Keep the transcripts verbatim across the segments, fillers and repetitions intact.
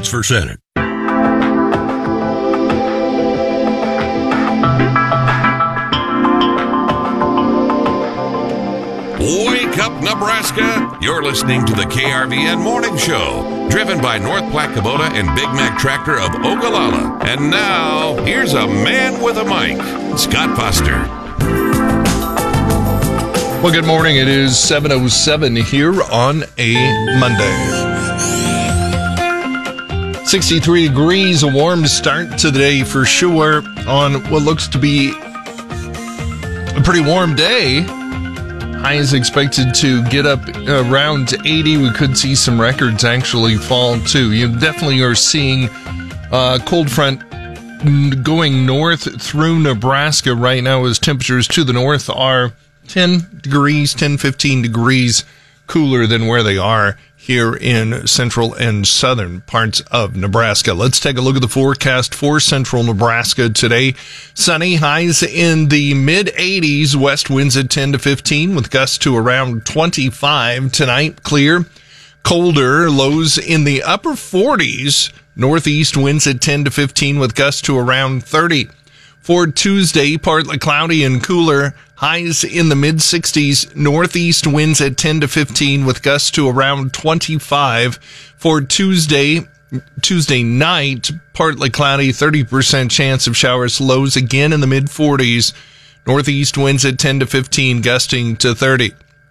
candidates for Senate. Wake up, Nebraska! You're listening to the K R V N Morning Show, driven by North Platte Kubota and Big Mac Tractor of Ogallala. And now, here's a man with a mic, Scott Foster. Well, good morning. It is seven oh seven here on a Monday. sixty-three degrees, a warm start to the day for sure on what looks to be a pretty warm day. High is expected to get up around eighty. We could see some records actually fall too. You definitely are seeing a cold front going north through Nebraska right now as temperatures to the north are ten degrees, ten, fifteen degrees cooler than where they are here in central and southern parts of Nebraska. Let's take a look at the forecast for central Nebraska today. Sunny, highs in the mid eighties, west winds at ten to fifteen with gusts to around twenty-five. Tonight, clear, colder, lows in the upper forties, northeast winds at ten to fifteen with gusts to around thirty. For Tuesday, partly cloudy and cooler, highs in the mid-sixties, northeast winds at ten to fifteen with gusts to around twenty-five. For Tuesday, Tuesday night, partly cloudy, thirty percent chance of showers, lows again in the mid-forties, northeast winds at ten to fifteen, gusting to thirty.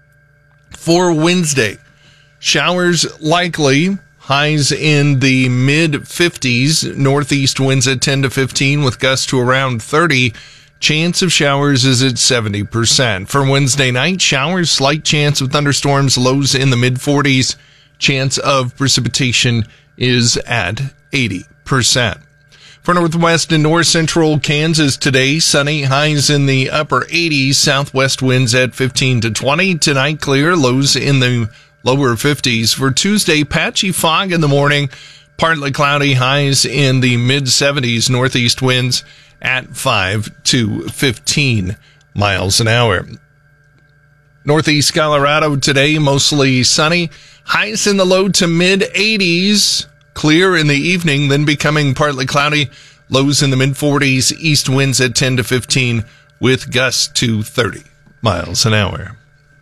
For Wednesday, showers likely, highs in the mid-fifties, northeast winds at ten to fifteen with gusts to around thirty. Chance of showers is at seventy percent. For Wednesday night, showers, slight chance of thunderstorms, lows in the mid-forties. Chance of precipitation is at eighty percent. For northwest and north central Kansas today, sunny, highs in the upper eighties, southwest winds at fifteen to twenty. Tonight, clear, lows in the lower fifties. For Tuesday, patchy fog in the morning, partly cloudy, highs in the mid-seventies, northeast winds at five to fifteen miles an hour. Northeast Colorado today, mostly sunny, highs in the low to mid-eighties, clear in the evening, then becoming partly cloudy, lows in the mid-forties, east winds at ten to fifteen with gusts to thirty miles an hour.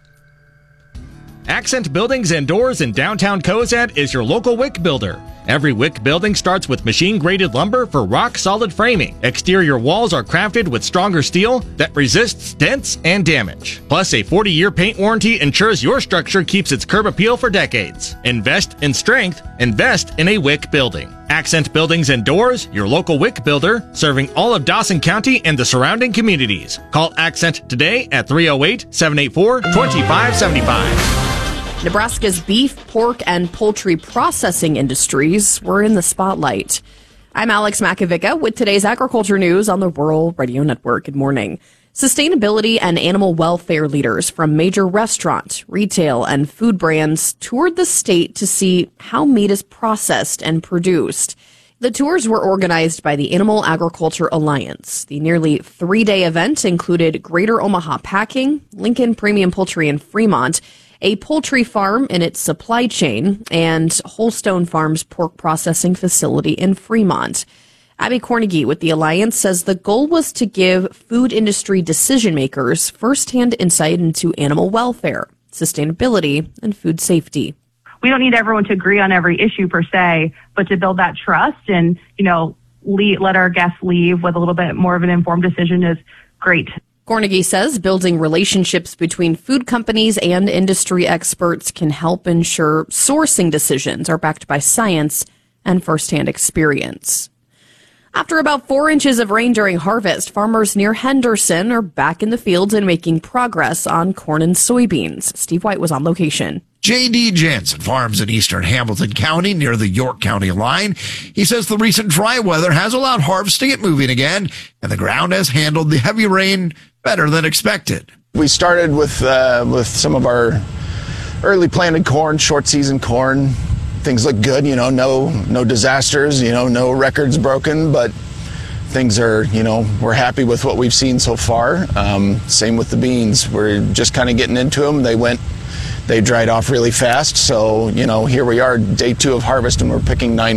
Accent Buildings and Doors in downtown Cozad is your local Wick builder. Every Wick building starts with machine-graded lumber for rock-solid framing. Exterior walls are crafted with stronger steel that resists dents and damage. Plus, a forty-year paint warranty ensures your structure keeps its curb appeal for decades. Invest in strength. Invest in a Wick building. Accent Buildings and Doors, your local Wick builder, serving all of Dawson County and the surrounding communities. Call Accent today at three oh eight, seven eight four, two five seven five. Nebraska's beef, pork, and poultry processing industries were in the spotlight. I'm Alex Makovica with today's agriculture news on the Rural Radio Network. Good morning. Sustainability and animal welfare leaders from major restaurant, retail, and food brands toured the state to see how meat is processed and produced. The tours were organized by the Animal Agriculture Alliance. The nearly three-day event included Greater Omaha Packing, Lincoln Premium Poultry in Fremont, a poultry farm in its supply chain, and Holstone Farms pork processing facility in Fremont. Abby Cornegie with the Alliance says the goal was to give food industry decision makers firsthand insight into animal welfare, sustainability, and food safety. We don't need everyone to agree on every issue per se, but to build that trust and, you know, lead, let our guests leave with a little bit more of an informed decision is great. Cornegie says building relationships between food companies and industry experts can help ensure sourcing decisions are backed by science and firsthand experience. After about four inches of rain during harvest, farmers near Henderson are back in the fields and making progress on corn and soybeans. Steve White was on location. J D. Jansen farms in eastern Hamilton County near the York County line. He says the recent dry weather has allowed harvest to get moving again, and the ground has handled the heavy rain better than expected. We started with uh, with some of our early planted corn, short season corn. Things look good, you know, no no disasters, you know, no records broken, but things are, you know, we're happy with what we've seen so far. Um, same with the beans. We're just kind of getting into them. They went, they dried off really fast. So, you know, here we are, day two of harvest, and we're picking nine